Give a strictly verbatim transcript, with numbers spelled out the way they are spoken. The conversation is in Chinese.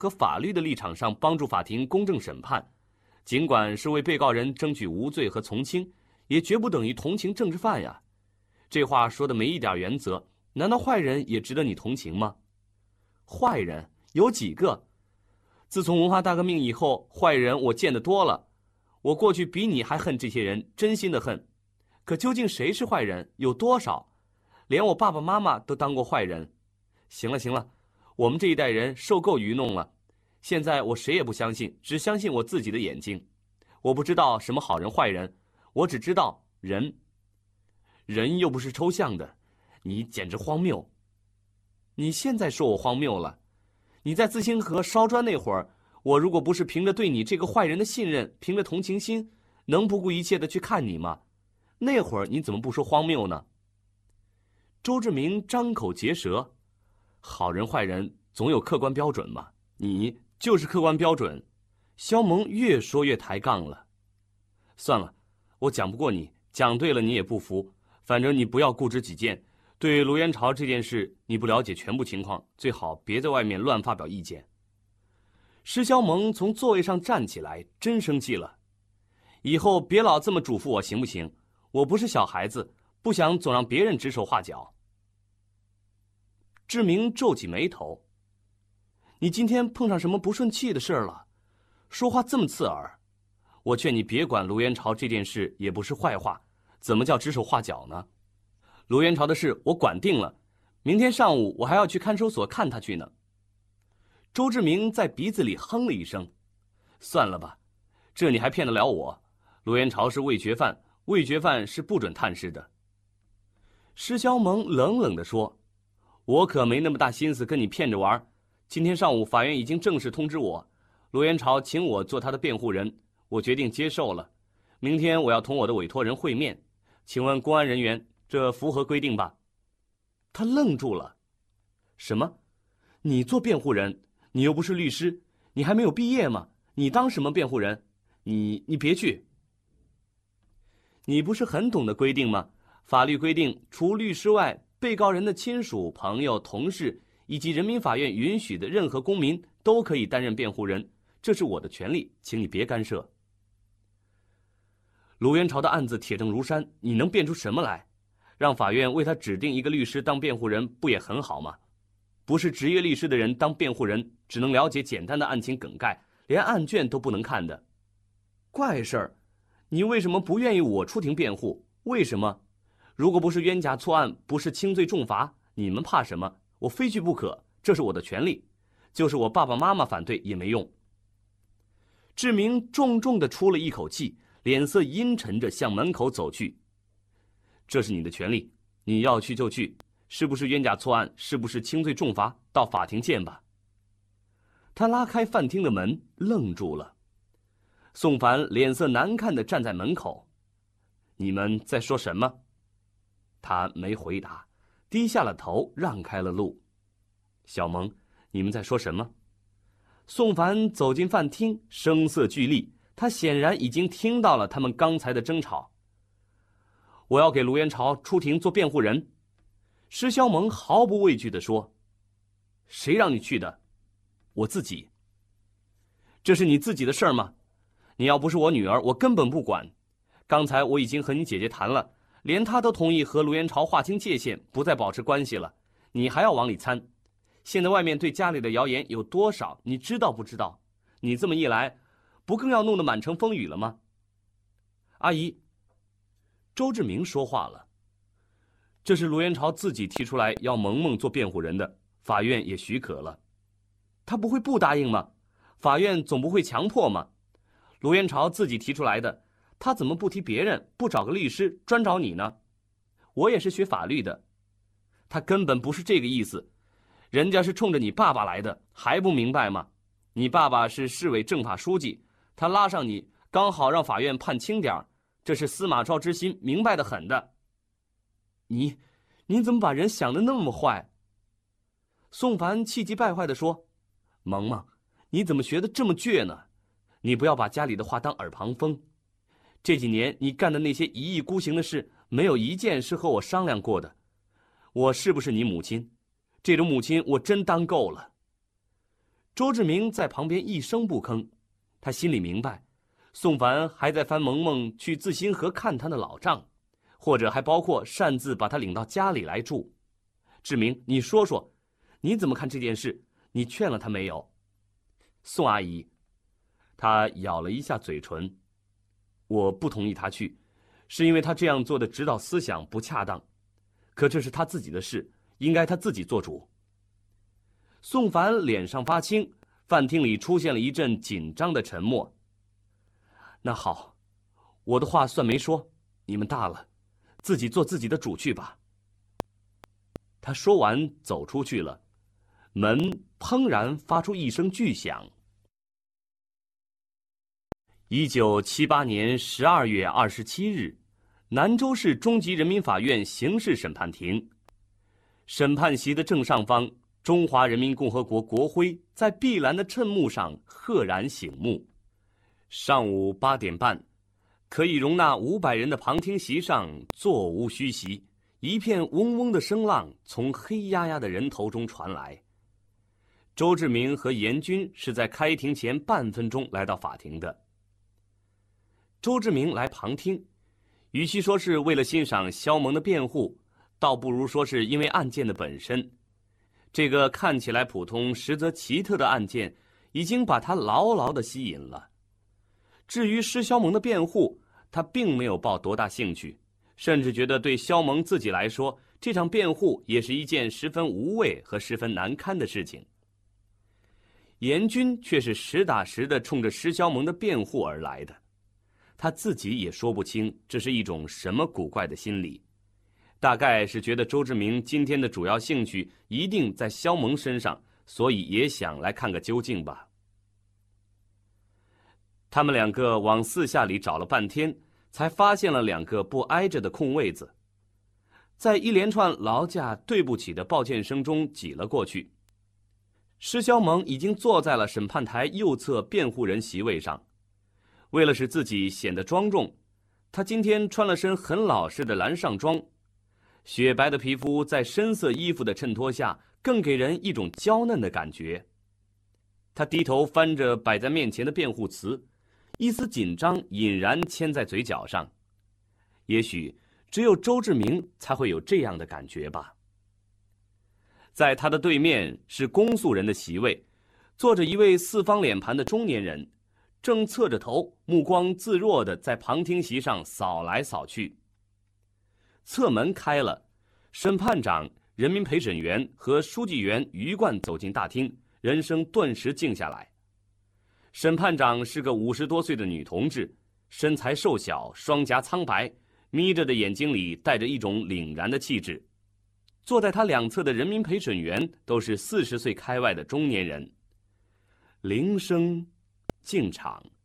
和法律的立场上帮助法庭公正审判，尽管是为被告人争取无罪和从轻，也绝不等于同情政治犯呀。这话说的没一点原则，难道坏人也值得你同情吗？坏人有几个？自从文化大革命以后，坏人我见得多了。我过去比你还恨这些人，真心的恨。可究竟谁是坏人？有多少？连我爸爸妈妈都当过坏人。行了行了，我们这一代人受够愚弄了。现在我谁也不相信，只相信我自己的眼睛。我不知道什么好人坏人，我只知道人。人又不是抽象的，你简直荒谬。你现在说我荒谬了？你在自兴河烧砖那会儿，我如果不是凭着对你这个坏人的信任，凭着同情心，能不顾一切的去看你吗？那会儿你怎么不说荒谬呢？周志明张口结舌，好人坏人总有客观标准嘛，你就是客观标准。肖萌越说越抬杠了。算了，我讲不过你，讲对了你也不服，反正你不要固执己见。对卢元朝这件事你不了解全部情况，最好别在外面乱发表意见。施肖萌从座位上站起来，真生气了。以后别老这么嘱咐我行不行？我不是小孩子，不想总让别人指手画脚。志明皱起眉头，你今天碰上什么不顺气的事了？说话这么刺耳。我劝你别管卢元朝这件事，也不是坏话，怎么叫指手画脚呢？卢元朝的事我管定了，明天上午我还要去看守所看他去呢。周志明在鼻子里哼了一声，算了吧，这你还骗得了我？卢元朝是未决犯，未决犯是不准探视的。施肖萌冷冷地说，我可没那么大心思跟你骗着玩。今天上午法院已经正式通知我，卢元朝请我做他的辩护人，我决定接受了。明天我要同我的委托人会面，请问公安人员，这符合规定吧？他愣住了。什么？你做辩护人？你又不是律师，你还没有毕业吗？你当什么辩护人？你你别去。你不是很懂得规定吗？法律规定，除律师外，被告人的亲属、朋友、同事以及人民法院允许的任何公民都可以担任辩护人，这是我的权利，请你别干涉。卢元朝的案子铁证如山，你能辩出什么来？让法院为他指定一个律师当辩护人，不也很好吗？不是职业律师的人当辩护人，只能了解简单的案情梗概，连案卷都不能看的。怪事儿，你为什么不愿意我出庭辩护？为什么？如果不是冤假错案，不是轻罪重罚，你们怕什么？我非去不可，这是我的权利，就是我爸爸妈妈反对也没用。志明重重地出了一口气，脸色阴沉着向门口走去。这是你的权利，你要去就去，是不是冤假错案，是不是轻罪重罚，到法庭见吧。他拉开饭厅的门，愣住了。宋凡脸色难看地站在门口。你们在说什么？他没回答，低下了头，让开了路。小萌，你们在说什么？宋凡走进饭厅，声色俱厉，他显然已经听到了他们刚才的争吵。我要给卢元朝出庭做辩护人。施肖萌毫不畏惧地说。谁让你去的？我自己。这是你自己的事儿吗？你要不是我女儿，我根本不管。刚才我已经和你姐姐谈了，连她都同意和卢元朝划清界限，不再保持关系了，你还要往里掺？现在外面对家里的谣言有多少，你知道不知道？你这么一来，不更要弄得满城风雨了吗？阿姨，周志明说话了。这是卢元朝自己提出来要萌萌做辩护人的，法院也许可了。他不会不答应吗？法院总不会强迫吗？卢元朝自己提出来的，他怎么不提别人，不找个律师，专找你呢？我也是学法律的。他根本不是这个意思，人家是冲着你爸爸来的，还不明白吗？你爸爸是市委政法书记，他拉上你，刚好让法院判轻点儿，这是司马昭之心，明白得很的。你，你怎么把人想得那么坏？宋凡气急败坏地说：萌萌，你怎么学得这么倔呢？你不要把家里的话当耳旁风。这几年你干的那些一意孤行的事，没有一件是和我商量过的。我是不是你母亲？这种母亲我真当够了。 周志明在旁边一声不吭，他心里明白，宋凡还在翻萌萌去自新河看他的老账，或者还包括擅自把他领到家里来住。志明，你说说，你怎么看这件事？你劝了他没有？宋阿姨，他咬了一下嘴唇，我不同意他去，是因为他这样做的指导思想不恰当，可这是他自己的事，应该他自己做主。宋凡脸上发青，饭厅里出现了一阵紧张的沉默。那好，我的话算没说，你们大了，自己做自己的主去吧。他说完走出去了，门砰然发出一声巨响。一九七八年十二月二十七日，南州市中级人民法院刑事审判庭，审判席的正上方，中华人民共和国国徽在碧蓝的衬幕上赫然醒目。上午八点半，可以容纳五百人的旁听席上座无虚席，一片嗡嗡的声浪从黑压压的人头中传来。周志明和严军是在开庭前半分钟来到法庭的。周志明来旁听，与其说是为了欣赏肖萌的辩护，倒不如说是因为案件的本身。这个看起来普通实则奇特的案件已经把他牢牢地吸引了。至于施肖萌的辩护，他并没有抱多大兴趣，甚至觉得对肖萌自己来说，这场辩护也是一件十分无谓和十分难堪的事情。严军却是实打实地冲着施肖萌的辩护而来的，他自己也说不清这是一种什么古怪的心理，大概是觉得周志明今天的主要兴趣一定在肖萌身上，所以也想来看个究竟吧。他们两个往四下里找了半天，才发现了两个不挨着的空位子，在一连串劳驾对不起的抱歉声中挤了过去。施肖萌已经坐在了审判台右侧辩护人席位上，为了使自己显得庄重，他今天穿了身很老实的蓝上装，雪白的皮肤在深色衣服的衬托下更给人一种娇嫩的感觉。他低头翻着摆在面前的辩护词，一丝紧张隐然牵在嘴角上，也许只有周志明才会有这样的感觉吧。在他的对面是公诉人的席位，坐着一位四方脸盘的中年人，正侧着头，目光自若地在旁听席上扫来扫去。侧门开了，审判长、人民陪审员和书记员鱼贯走进大厅，人声顿时静下来。审判长是个五十多岁的女同志，身材瘦小，双颊苍白，眯着的眼睛里带着一种凛然的气质。坐在他两侧的人民陪审员都是四十岁开外的中年人。铃声进场，